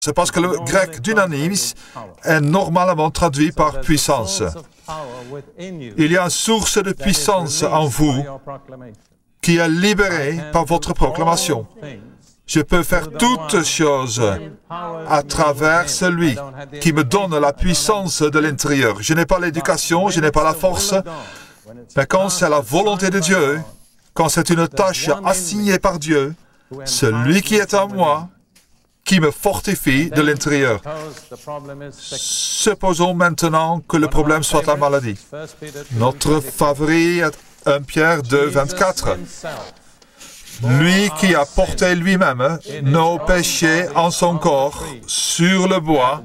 C'est parce que le grec dynamis est normalement traduit par puissance. Il y a une source de puissance en vous qui est libérée par votre proclamation. Je peux faire toutes choses à travers celui qui me donne la puissance de l'intérieur. Je n'ai pas l'éducation, je n'ai pas la force, mais quand c'est la volonté de Dieu, quand c'est une tâche assignée par Dieu, celui qui est en moi, qui me fortifie de l'intérieur. Supposons maintenant que le problème soit la maladie. Notre favori est 1 Pierre 2, 24. Lui qui a porté lui-même nos péchés en son corps sur le bois,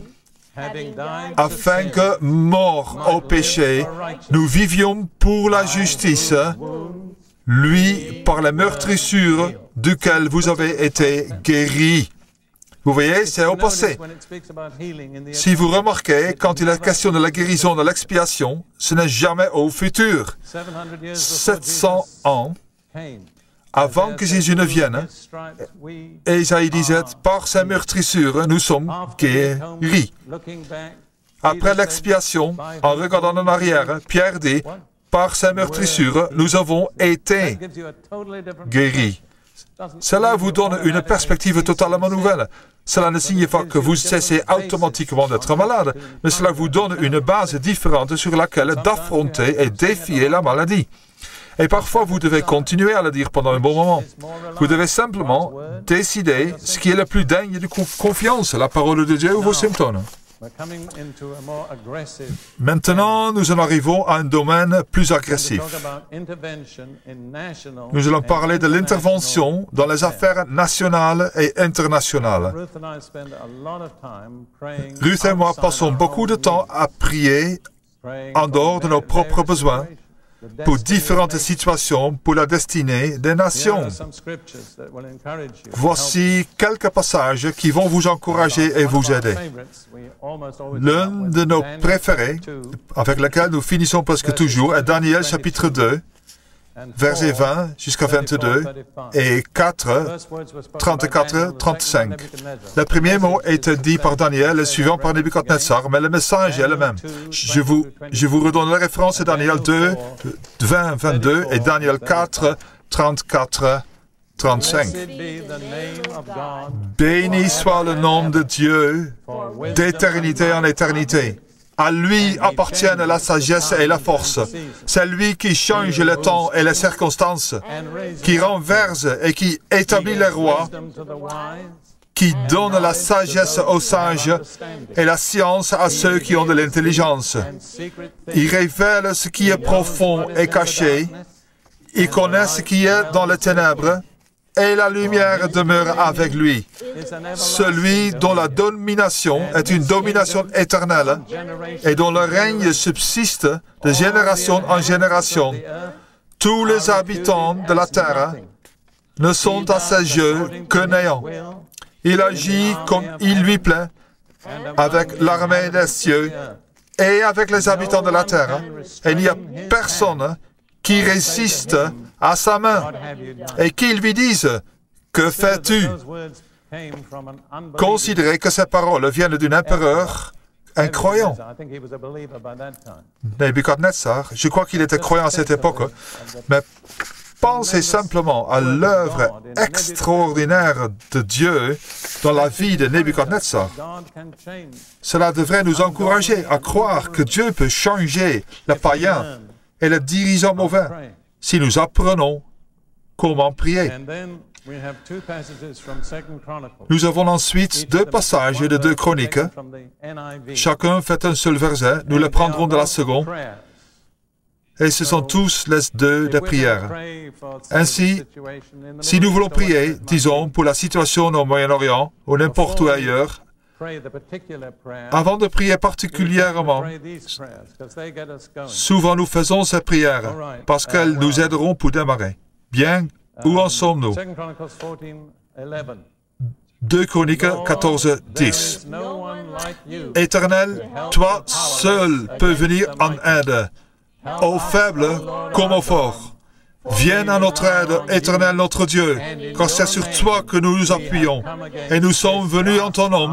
afin que, morts au péché, nous vivions pour la justice, lui, par la meurtrissure duquel vous avez été guéris. Vous voyez, c'est au passé. Si vous remarquez, quand il est question de la guérison de l'expiation, ce n'est jamais au futur. 700 ans avant que Jésus ne vienne, Ésaïe disait, par sa meurtrissure, nous sommes guéris. Après l'expiation, en regardant en arrière, Pierre dit, par sa meurtrissure, nous avons été guéris. Cela vous donne une perspective totalement nouvelle. Cela ne signifie pas que vous cessez automatiquement d'être malade, mais cela vous donne une base différente sur laquelle d'affronter et défier la maladie. Et parfois, vous devez continuer à le dire pendant un bon moment. Vous devez simplement décider ce qui est le plus digne de confiance, la parole de Dieu ou vos symptômes. Maintenant, nous en arrivons à un domaine plus agressif. Nous allons parler de l'intervention dans les affaires nationales et internationales. Ruth et moi passons beaucoup de temps à prier en dehors de nos propres besoins pour différentes situations pour la destinée des nations. Voici quelques passages qui vont vous encourager et vous aider. L'un de nos préférés, avec lequel nous finissons presque toujours, est Daniel chapitre 2, versets 20 jusqu'à 22 et 4, 34, 35. Le premier mot est dit par Daniel, le suivant par Nebuchadnezzar, mais le message est le même. Je vous redonne la référence à Daniel 2, 20, 22 et Daniel 4, 34, 35. Béni soit le nom de Dieu d'éternité en éternité. À lui appartiennent la sagesse et la force. C'est lui qui change le temps et les circonstances, qui renverse et qui établit les rois, qui donne la sagesse aux sages et la science à ceux qui ont de l'intelligence. Il révèle ce qui est profond et caché. Il connaît ce qui est dans les ténèbres. Et la lumière demeure avec lui. Celui dont la domination est une domination éternelle et dont le règne subsiste de génération en génération. Tous les habitants de la terre ne sont à ses yeux que néant. Il agit comme il lui plaît avec l'armée des cieux et avec les habitants de la terre. Et il n'y a personne qui résiste à sa main et qu'il lui dise « Que fais-tu » Considérez que ces paroles viennent d'un empereur incroyant. Nebuchadnezzar, je crois qu'il était croyant à cette époque, mais pensez simplement à l'œuvre extraordinaire de Dieu dans la vie de Nebuchadnezzar. Cela devrait nous encourager à croire que Dieu peut changer le païen et le dirigeant mauvais si nous apprenons comment prier. Nous avons ensuite 2 passages de 2 Chroniques. Chacun fait un seul verset. Nous le prendrons de la seconde. Et ce sont tous les 2 de prière. Ainsi, si nous voulons prier, disons, pour la situation au Moyen-Orient ou n'importe où ailleurs, avant de prier particulièrement, souvent nous faisons ces prières parce qu'elles nous aideront pour démarrer. Bien, où en sommes-nous? 2 Chroniques 14, 10. Éternel, toi seul peux venir en aide, aux faibles comme aux forts. Viens à notre aide, Éternel notre Dieu, car c'est sur toi que nous nous appuyons. Et nous sommes venus en ton nom